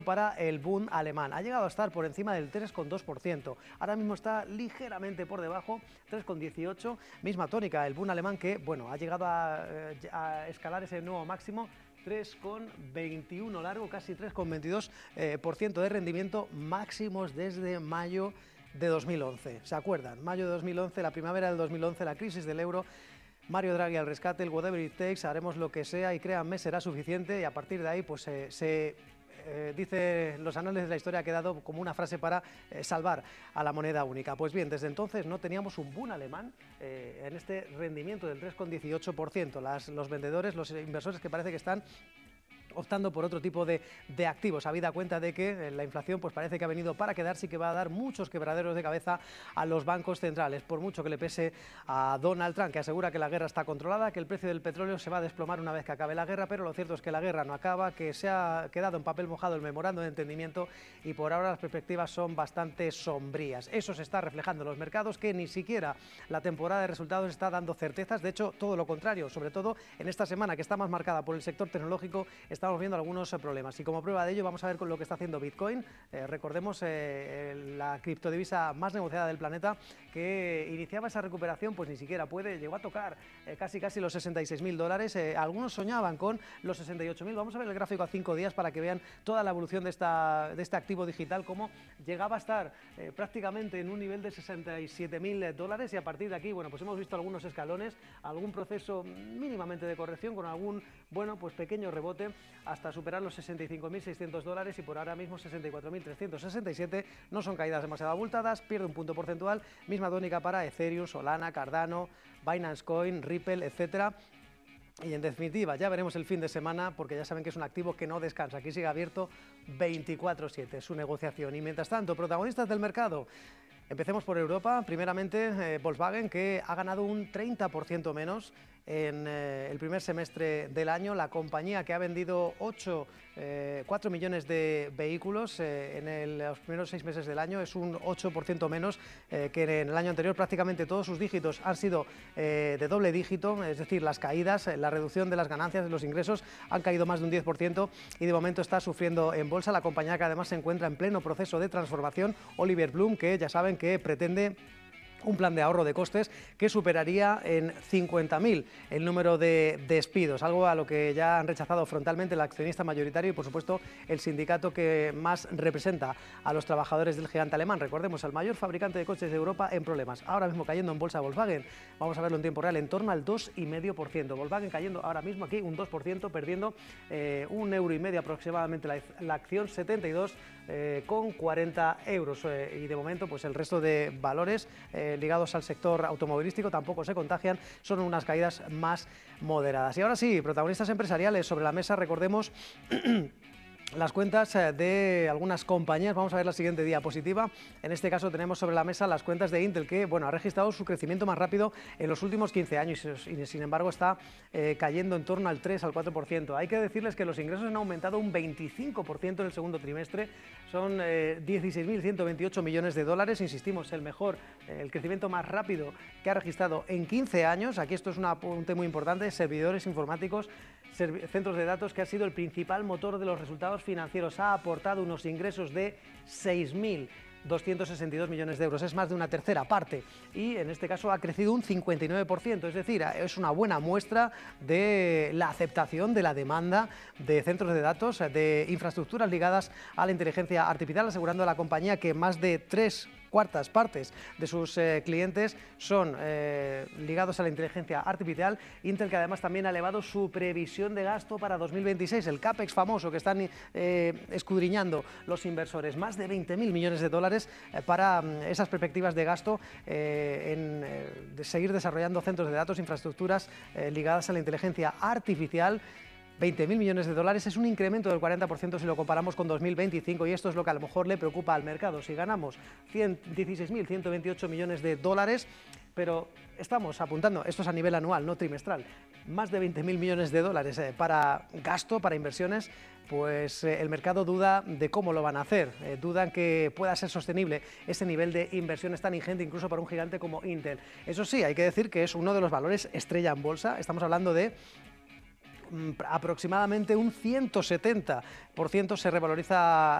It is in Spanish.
para el Bund alemán. Ha llegado a estar por encima del 3,2%. Ahora mismo está ligeramente por debajo, 3,18%. Misma tónica, el Bund alemán que, bueno, ha llegado a escalar ese nuevo máximo. 3,21 largo, casi 3,22% de rendimiento, máximos desde mayo de 2011. ¿Se acuerdan? Mayo de 2011, la primavera del 2011, la crisis del euro. Mario Draghi al rescate, el whatever it takes, haremos lo que sea y créanme, será suficiente, y a partir de ahí pues dice los anales de la historia, ha quedado como una frase para salvar a la moneda única. Pues bien, desde entonces no teníamos un boom alemán en este rendimiento del 3,18%. Los vendedores, los inversores que parece que están optando por otro tipo de activos, habida cuenta de que la inflación pues parece que ha venido para quedarse y que va a dar muchos quebraderos de cabeza a los bancos centrales, por mucho que le pese a Donald Trump, que asegura que la guerra está controlada, que el precio del petróleo se va a desplomar una vez que acabe la guerra, pero lo cierto es que la guerra no acaba, que se ha quedado en papel mojado el memorando de entendimiento y por ahora las perspectivas son bastante sombrías. Eso se está reflejando en los mercados, que ni siquiera la temporada de resultados está dando certezas, de hecho todo lo contrario, sobre todo en esta semana que está más marcada por el sector tecnológico, estamos viendo algunos problemas, y como prueba de ello vamos a ver con lo que está haciendo Bitcoin. Recordemos la criptodivisa más negociada del planeta, que iniciaba esa recuperación, pues ni siquiera puede, llegó a tocar casi los $66.000, algunos soñaban con los 68.000, vamos a ver el gráfico a 5 días para que vean toda la evolución de este activo digital, cómo llegaba a estar prácticamente en un nivel de $67.000, y a partir de aquí, bueno, pues hemos visto algunos escalones, algún proceso mínimamente de corrección con algún, bueno, pues pequeño rebote, hasta superar los $65.600 y por ahora mismo 64.367. No son caídas demasiado abultadas, pierde un punto porcentual. Misma tónica para Ethereum, Solana, Cardano, Binance Coin, Ripple, etcétera. Y en definitiva, ya veremos el fin de semana, porque ya saben que es un activo que no descansa, aquí sigue abierto 24/7 su negociación. Y mientras tanto, protagonistas del mercado. Empecemos por Europa, primeramente Volkswagen, que ha ganado un 30% menos en el primer semestre del año. La compañía, que ha vendido 4 millones de vehículos en los primeros 6 meses del año, es un 8% menos que en el año anterior. Prácticamente todos sus dígitos han sido de doble dígito, es decir, las caídas, la reducción de las ganancias, de los ingresos, han caído más de un 10% y de momento está sufriendo en bolsa. La compañía, que además se encuentra en pleno proceso de transformación. Oliver Blume, que ya saben que pretende un plan de ahorro de costes que superaría en 50.000 el número de despidos, algo a lo que ya han rechazado frontalmente el accionista mayoritario y, por supuesto, el sindicato que más representa a los trabajadores del gigante alemán. Recordemos, el mayor fabricante de coches de Europa en problemas. Ahora mismo cayendo en bolsa Volkswagen, vamos a verlo en tiempo real, en torno al 2,5%. Volkswagen cayendo ahora mismo aquí un 2%, perdiendo €1,5 aproximadamente la acción, 72,40 euros. Y de momento, pues el resto de valores ligados al sector automovilístico tampoco se contagian, son unas caídas más moderadas. Y ahora sí, protagonistas empresariales sobre la mesa, recordemos las cuentas de algunas compañías. Vamos a ver la siguiente diapositiva. En este caso tenemos sobre la mesa las cuentas de Intel, que bueno, ha registrado su crecimiento más rápido en los últimos 15 años y sin embargo está cayendo en torno al 3 al 4%. Hay que decirles que los ingresos han aumentado un 25% en el segundo trimestre, son 16.128 millones de dólares, insistimos, el crecimiento más rápido que ha registrado en 15 años. Aquí esto es un apunte muy importante: servidores informáticos, centros de datos, que ha sido el principal motor de los resultados financieros. Ha aportado unos ingresos de 6.262 millones de euros, es más de una tercera parte, y en este caso ha crecido un 59%, es decir, es una buena muestra de la aceptación de la demanda de centros de datos, de infraestructuras ligadas a la inteligencia artificial, asegurando a la compañía que más de 3/4 partes de sus clientes son ligados a la inteligencia artificial. Intel, que además también ha elevado su previsión de gasto para 2026, el CAPEX famoso que están escudriñando los inversores, más de 20.000 millones de dólares para esas perspectivas de gasto de seguir desarrollando centros de datos, infraestructuras ligadas a la inteligencia artificial. 20.000 millones de dólares es un incremento del 40% si lo comparamos con 2025, y esto es lo que a lo mejor le preocupa al mercado. Si ganamos 16.128 millones de dólares, pero estamos apuntando, esto es a nivel anual, no trimestral, más de 20.000 millones de dólares para gasto, para inversiones, pues el mercado duda de cómo lo van a hacer, dudan que pueda ser sostenible ese nivel de inversiones tan ingente incluso para un gigante como Intel. Eso sí, hay que decir que es uno de los valores estrella en bolsa. Estamos hablando de aproximadamente un 170% se revaloriza